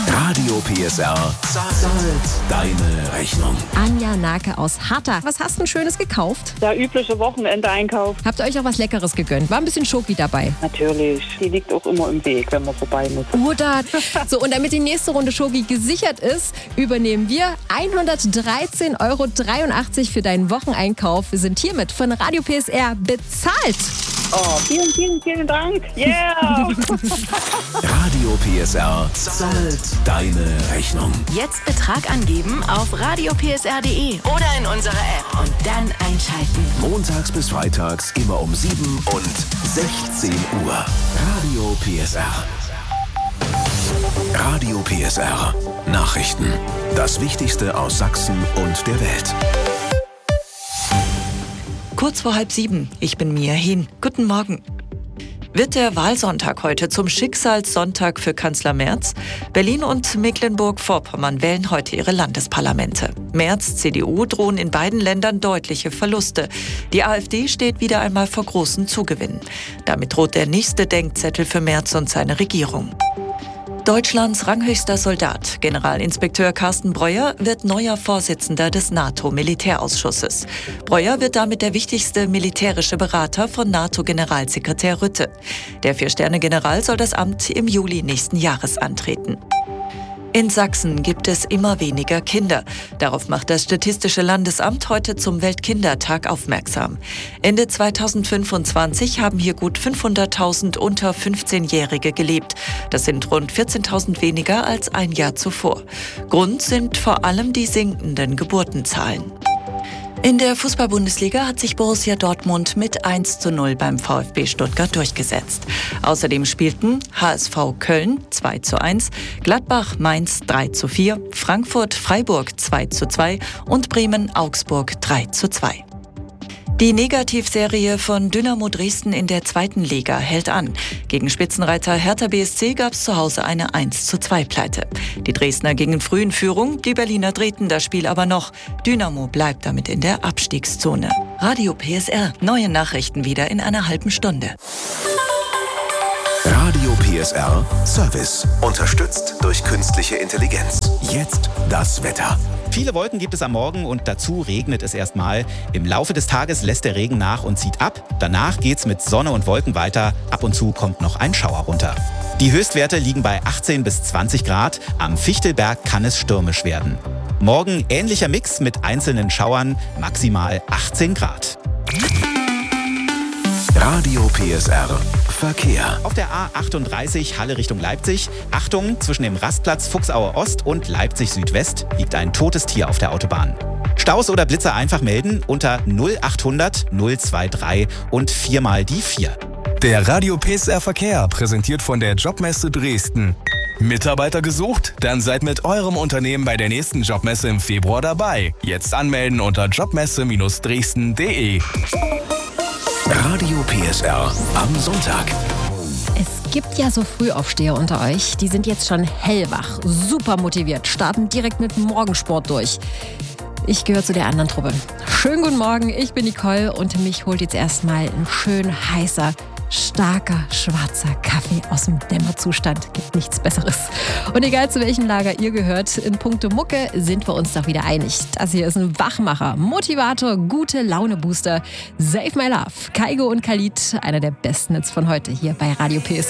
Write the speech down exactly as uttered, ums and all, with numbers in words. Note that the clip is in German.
Radio P S R zahlt deine Rechnung. Anja Nake aus Harta. Was hast du denn Schönes gekauft? Der übliche Wochenendeinkauf. Habt ihr euch auch was Leckeres gegönnt? War ein bisschen Schoki dabei? Natürlich. Die liegt auch immer im Weg, wenn man vorbei muss. Oder so, und damit die nächste Runde Schoki gesichert ist, übernehmen wir hundertdreizehn Euro dreiundachtzig für deinen Wocheneinkauf. Wir sind hiermit von Radio P S R bezahlt. Oh, vielen, vielen, vielen Dank. Yeah! Radio P S R zahlt deine Rechnung. Jetzt Betrag angeben auf radio p s r punkt d e oder in unserer App und dann einschalten. Montags bis freitags immer um sieben und sechzehn Uhr. Radio P S R. Radio P S R. Nachrichten. Das Wichtigste aus Sachsen und der Welt. Kurz vor halb sieben. Ich bin Mia Hin. Guten Morgen. Wird der Wahlsonntag heute zum Schicksalssonntag für Kanzler Merz? Berlin und Mecklenburg-Vorpommern wählen heute ihre Landesparlamente. Merz, C D U drohen in beiden Ländern deutliche Verluste. Die AfD steht wieder einmal vor großen Zugewinnen. Damit droht der nächste Denkzettel für Merz und seine Regierung. Deutschlands ranghöchster Soldat, Generalinspekteur Carsten Breuer, wird neuer Vorsitzender des NATO-Militärausschusses. Breuer wird damit der wichtigste militärische Berater von NATO-Generalsekretär Rutte. Der Vier-Sterne-General soll das Amt im Juli nächsten Jahres antreten. In Sachsen gibt es immer weniger Kinder. Darauf macht das Statistische Landesamt heute zum Weltkindertag aufmerksam. Ende zweitausendfünfundzwanzig haben hier gut fünfhunderttausend unter fünfzehnjährige gelebt. Das sind rund vierzehntausend weniger als ein Jahr zuvor. Grund sind vor allem die sinkenden Geburtenzahlen. In der Fußball-Bundesliga hat sich Borussia Dortmund mit eins zu null beim VfB Stuttgart durchgesetzt. Außerdem spielten H S V Köln zwei zu eins, Gladbach Mainz drei zu vier, Frankfurt Freiburg zwei zu zwei und Bremen Augsburg drei zu zwei. Die Negativserie von Dynamo Dresden in der zweiten Liga hält an. Gegen Spitzenreiter Hertha B S C gab es zu Hause eine eins zu zwei Pleite. Die Dresdner gingen früh in Führung, die Berliner drehten das Spiel aber noch. Dynamo bleibt damit in der Abstiegszone. Radio P S R, neue Nachrichten wieder in einer halben Stunde. Radio P S R Service. Unterstützt durch künstliche Intelligenz. Jetzt das Wetter. Viele Wolken gibt es am Morgen und dazu regnet es erstmal. Im Laufe des Tages lässt der Regen nach und zieht ab. Danach geht's mit Sonne und Wolken weiter. Ab und zu kommt noch ein Schauer runter. Die Höchstwerte liegen bei achtzehn bis zwanzig Grad. Am Fichtelberg kann es stürmisch werden. Morgen ähnlicher Mix mit einzelnen Schauern, maximal achtzehn Grad. Radio P S R Verkehr. Auf der A achtunddreißig Halle Richtung Leipzig. Achtung, zwischen dem Rastplatz Fuchsauer Ost und Leipzig Südwest liegt ein totes Tier auf der Autobahn. Staus oder Blitzer einfach melden unter null achthundert null dreiundzwanzig und viermal die vier. Der Radio P S R Verkehr, präsentiert von der Jobmesse Dresden. Mitarbeiter gesucht? Dann seid mit eurem Unternehmen bei der nächsten Jobmesse im Februar dabei. Jetzt anmelden unter jobmesse Dresden punkt de. Radio P S R am Sonntag. Es gibt ja so Frühaufsteher unter euch, die sind jetzt schon hellwach, super motiviert, starten direkt mit Morgensport durch. Ich gehöre zu der anderen Truppe. Schönen guten Morgen, ich bin Nicole und mich holt jetzt erstmal ein schön heißer, starker, schwarzer Kaffee aus dem Dämmerzustand. Gibt nichts Besseres. Und egal zu welchem Lager ihr gehört, in puncto Mucke sind wir uns doch wieder einig. Das hier ist ein Wachmacher, Motivator, gute Laune-Booster. Save My Love, Kaigo und Khalid, einer der besten Hits von heute hier bei Radio P S R.